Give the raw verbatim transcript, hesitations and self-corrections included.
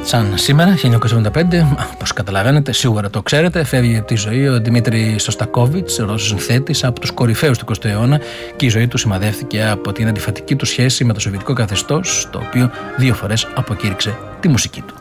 Σαν σήμερα, χίλια εννιακόσια εβδομήντα πέντε, όπως καταλαβαίνετε, σίγουρα το ξέρετε, φεύγει από τη ζωή ο Δημήτρη Σωστακόβιτς, Ρώσος συνθέτης, από τους κορυφαίους του εικοστού αιώνα, και η ζωή του σημαδεύτηκε από την αντιφατική του σχέση με το σοβιετικό καθεστώς, το οποίο δύο φορές αποκήρυξε τη μουσική του.